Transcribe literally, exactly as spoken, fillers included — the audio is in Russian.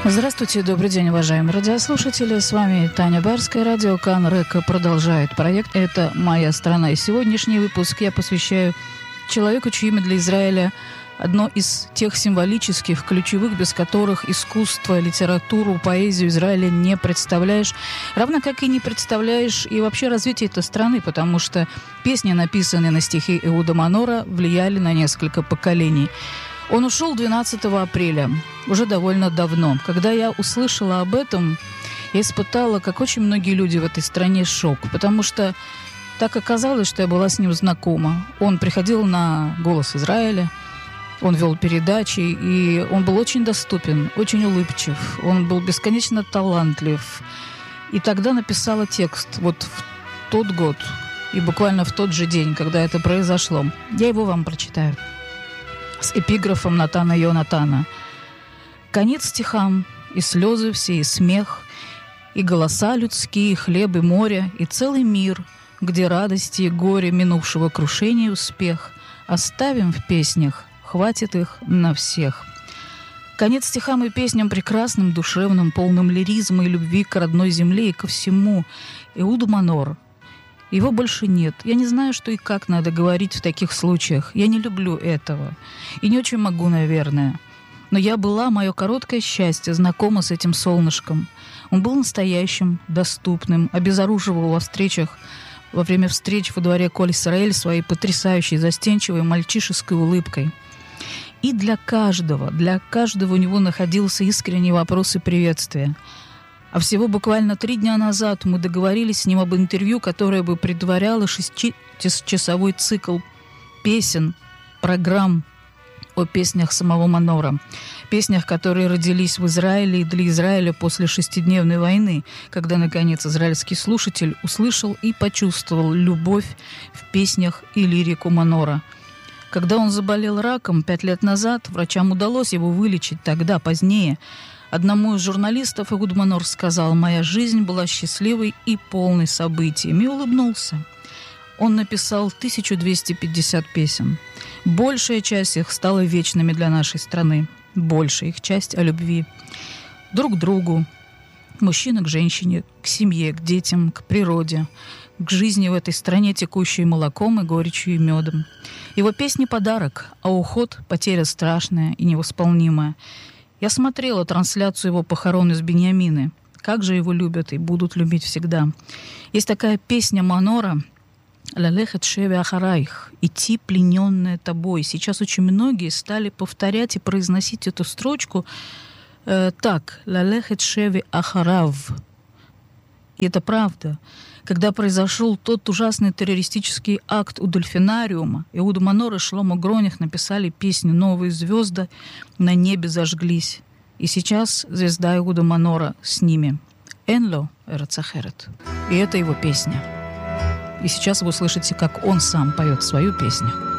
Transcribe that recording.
Здравствуйте, добрый день, уважаемые радиослушатели. С вами Таня Барская, радио Кан Река продолжает проект «Это моя страна». И сегодняшний выпуск я посвящаю человеку, чье имя для Израиля одно из тех символических, ключевых, без которых искусство, литературу, поэзию Израиля не представляешь. Равно как и не представляешь и вообще развитие этой страны, потому что песни, написанные на стихи Эуда Манора, влияли на несколько поколений. Он ушел двенадцатого апреля, уже довольно давно. Когда я услышала об этом, я испытала, как очень многие люди в этой стране, шок, потому что так оказалось, что я была с ним знакома. Он приходил на «Голос Израиля», он вел передачи, и он был очень доступен, очень улыбчив, он был бесконечно талантлив. И тогда написала текст, вот в тот год, и буквально в тот же день, когда это произошло. Я его вам прочитаю. С эпиграфом Натана Йонатана. «Конец стихам, и слезы все, и смех, и голоса людские, и хлеб, и море, и целый мир, где радости и горе минувшего крушения и успех оставим в песнях, хватит их на всех». Конец стихам и песням прекрасным, душевным, полным лиризма и любви к родной земле и ко всему. Эуд Манор. Его больше нет. Я не знаю, что и как надо говорить в таких случаях. Я не люблю этого. И не очень могу, наверное. Но я была, мое короткое счастье, знакома с этим солнышком. Он был настоящим, доступным, обезоруживал во встречах, во время встреч во дворе Коль Исраэль своей потрясающей, застенчивой, мальчишеской улыбкой. И для каждого, для каждого у него находился искренний вопрос и приветствие. А всего буквально три дня назад мы договорились с ним об интервью, которое бы предваряло шестичасовой цикл песен, программ о песнях самого Манора. Песнях, которые родились в Израиле и для Израиля после шестидневной войны, когда, наконец, израильский слушатель услышал и почувствовал любовь в песнях и лирику Манора. Когда он заболел раком пять лет назад, врачам удалось его вылечить тогда, позднее. Одному из журналистов Эуд Манор сказал: «Моя жизнь была счастливой и полной событиями», и улыбнулся. Он написал тысячу двести пятьдесят песен. Большая часть их стала вечными для нашей страны. Большая их часть о любви. Друг к другу, мужчина к женщине, к семье, к детям, к природе, к жизни в этой стране, текущей молоком и горечью и медом. Его песни — подарок, а уход — потеря страшная и невосполнимая. Я смотрела трансляцию его похорон из Биньямины. Как же его любят и будут любить всегда. Есть такая песня Манора «Лалехет шеви ахарайх» — «Идти, плененная тобой». Сейчас очень многие стали повторять и произносить эту строчку э, так: «Лалехет шеви ахарав». И это правда. Когда произошел тот ужасный террористический акт у Дельфинариума, Эуд Манор и Шломо Гроних написали песню «Новые звезды на небе зажглись». И сейчас звезда Эуда Манора с ними. «Энло эрец ахерет». И это его песня. И сейчас вы услышите, как он сам поет свою песню.